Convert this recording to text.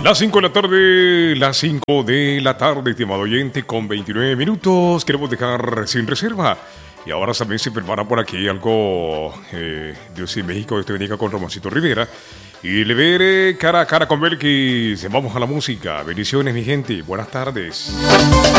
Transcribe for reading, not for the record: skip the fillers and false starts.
Las 5 de la tarde, estimado oyente, con 29 minutos. Queremos dejar sin reserva. Y ahora también se prepara por aquí algo de México, de México con Romancito Rivera. Y le veré cara a cara con Belkis. Vamos a la música. Bendiciones, mi gente. Buenas tardes.